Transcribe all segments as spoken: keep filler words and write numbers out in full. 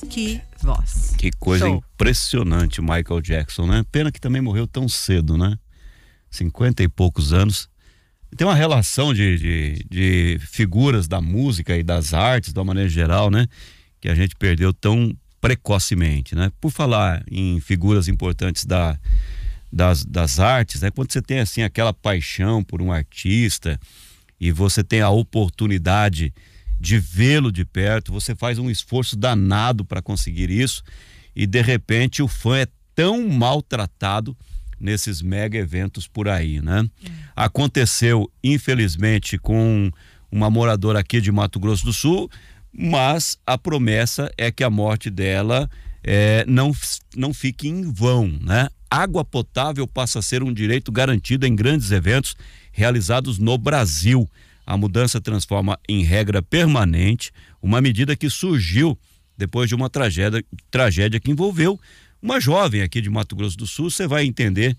Que voz. Que coisa Show. impressionante o Michael Jackson, né? Pena que também morreu tão cedo, né? cinquenta e poucos anos. Tem uma relação de, de, de figuras da música e das artes, de uma maneira geral, né? Que a gente perdeu tão precocemente, né? Por falar em figuras importantes da, das, das artes, né? Quando você tem, assim, aquela paixão por um artista e você tem a oportunidade de vê-lo de perto, você faz um esforço danado para conseguir isso e, de repente, o fã é tão maltratado nesses mega eventos por aí, né? Hum. Aconteceu, infelizmente, com uma moradora aqui de Mato Grosso do Sul, mas a promessa é que a morte dela é, não, não fique em vão, né? Água potável passa a ser um direito garantido em grandes eventos realizados no Brasil. A mudança transforma em regra permanente uma medida que surgiu depois de uma tragédia, tragédia que envolveu uma jovem aqui de Mato Grosso do Sul. Você vai entender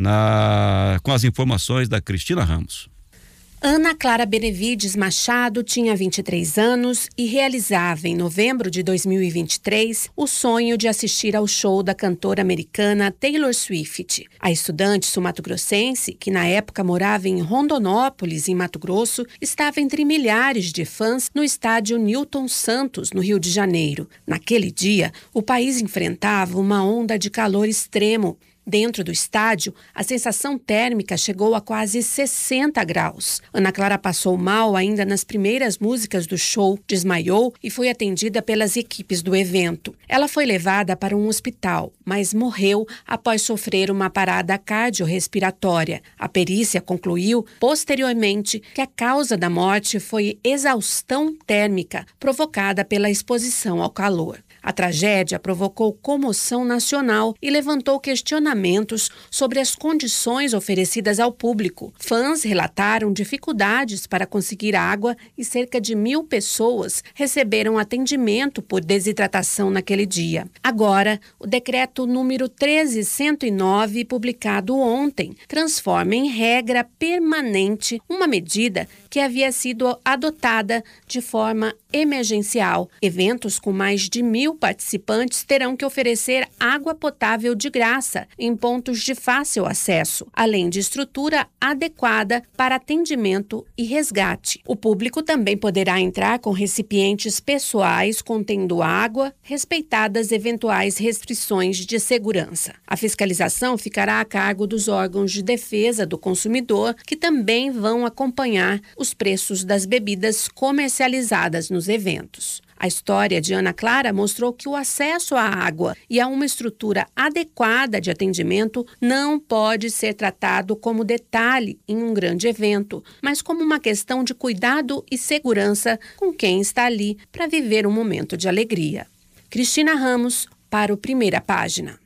na, com as informações da Cristina Ramos. Ana Clara Benevides Machado tinha vinte e três anos e realizava, em novembro de dois mil e vinte e três, o sonho de assistir ao show da cantora americana Taylor Swift. A estudante sul-mato-grossense, que na época morava em Rondonópolis, em Mato Grosso, estava entre milhares de fãs no estádio Newton Santos, no Rio de Janeiro. Naquele dia, o país enfrentava uma onda de calor extremo. Dentro do estádio, a sensação térmica chegou a quase sessenta graus. Ana Clara passou mal ainda nas primeiras músicas do show, desmaiou e foi atendida pelas equipes do evento. Ela foi levada para um hospital, mas morreu após sofrer uma parada cardiorrespiratória. A perícia concluiu, posteriormente, que a causa da morte foi exaustão térmica provocada pela exposição ao calor. A tragédia provocou comoção nacional e levantou questionamentos sobre as condições oferecidas ao público. Fãs relataram dificuldades para conseguir água e cerca de mil pessoas receberam atendimento por desidratação naquele dia. Agora, o decreto número treze cento e nove, publicado ontem, transforma em regra permanente uma medida que havia sido adotada de forma emergencial. Eventos com mais de mil participantes terão que oferecer água potável de graça em pontos de fácil acesso, além de estrutura adequada para atendimento e resgate. O público também poderá entrar com recipientes pessoais contendo água, respeitadas eventuais restrições de segurança. A fiscalização ficará a cargo dos órgãos de defesa do consumidor, que também vão acompanhar os preços das bebidas comercializadas nos eventos. A história de Ana Clara mostrou que o acesso à água e a uma estrutura adequada de atendimento não pode ser tratado como detalhe em um grande evento, mas como uma questão de cuidado e segurança com quem está ali para viver um momento de alegria. Cristina Ramos, para o Primeira Página.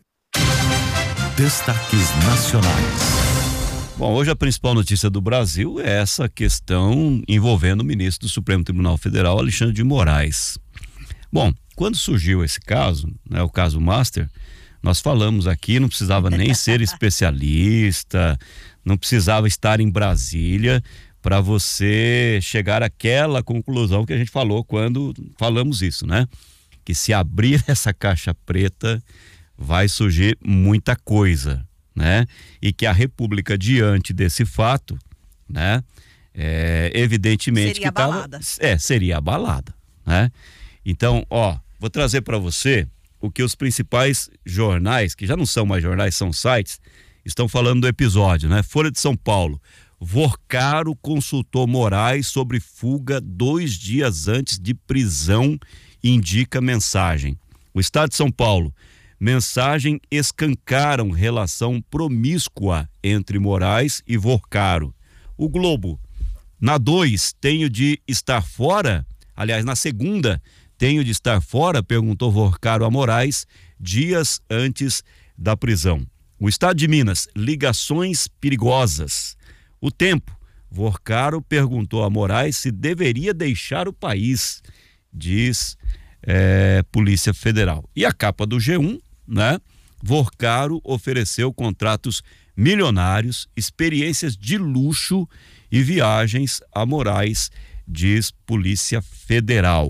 Destaques nacionais. Bom, hoje a principal notícia do Brasil é essa questão envolvendo o ministro do Supremo Tribunal Federal, Alexandre de Moraes. Bom, quando surgiu esse caso, né, o caso Master, nós falamos aqui, não precisava nem ser especialista, não precisava estar em Brasília para você chegar àquela conclusão que a gente falou quando falamos isso, né? Que se abrir essa caixa preta vai surgir muita coisa, né? E que a República, diante desse fato, né? É, evidentemente seria que tava, abalada. É, seria abalada, né? Então, ó, vou trazer para você o que os principais jornais, que já não são mais jornais, são sites, estão falando do episódio, né? Folha de São Paulo. Vorcaro consultou Moraes sobre fuga dois dias antes de prisão, indica mensagem. O Estado de São Paulo. Mensagem escancaram relação promíscua entre Moraes e Vorcaro. O Globo. Na dois, tenho de estar fora? Aliás, na segunda, tenho de estar fora? Perguntou Vorcaro a Moraes dias antes da prisão. O Estado de Minas. Ligações perigosas. O Tempo. Vorcaro perguntou a Moraes se deveria deixar o país, diz é, Polícia Federal. E a capa do G um, né? Vorcaro ofereceu contratos milionários, experiências de luxo e viagens a Moraes, diz Polícia Federal.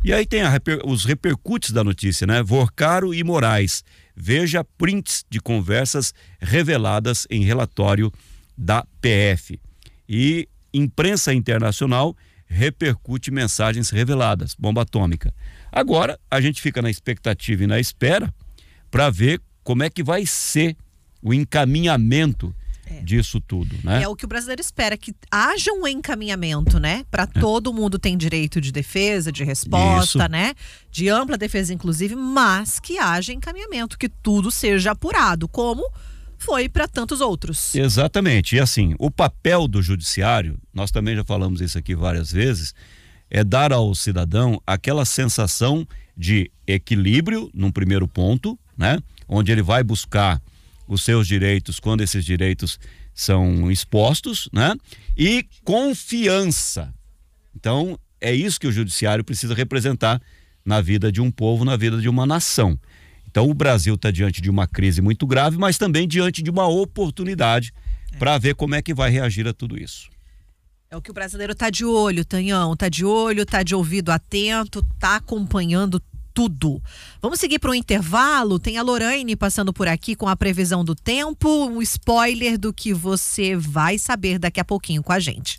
E aí tem a reper, os repercutes da notícia, né? Vorcaro e Moraes. Veja prints de conversas reveladas em relatório da P F. E imprensa internacional repercute mensagens reveladas, bomba atômica. Agora, a gente fica na expectativa e na espera para ver como é que vai ser o encaminhamento é. disso tudo, né? É o que o brasileiro espera, que haja um encaminhamento, né? Para é. todo mundo tem direito de defesa, de resposta, Isso. né? De ampla defesa, inclusive, mas que haja encaminhamento, que tudo seja apurado, como foi para tantos outros. Exatamente. E assim, o papel do judiciário, nós também já falamos isso aqui várias vezes, é dar ao cidadão aquela sensação de equilíbrio num primeiro ponto, né? Onde ele vai buscar os seus direitos quando esses direitos são expostos, né? E confiança. Então, é isso que o judiciário precisa representar na vida de um povo, na vida de uma nação. Então, o Brasil está diante de uma crise muito grave, mas também diante de uma oportunidade é. para ver como é que vai reagir a tudo isso. É o que o brasileiro está de olho, Tonhão, está de olho, está de ouvido atento, está acompanhando tudo. Vamos seguir para um intervalo. Tem a Lorraine passando por aqui com a previsão do tempo, um spoiler do que você vai saber daqui a pouquinho com a gente.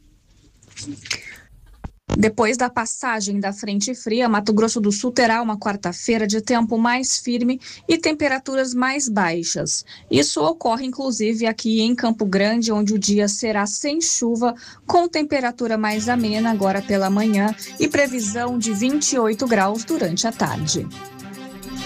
Depois da passagem da frente fria, Mato Grosso do Sul terá uma quarta-feira de tempo mais firme e temperaturas mais baixas. Isso ocorre inclusive aqui em Campo Grande, onde o dia será sem chuva, com temperatura mais amena agora pela manhã e previsão de vinte e oito graus durante a tarde.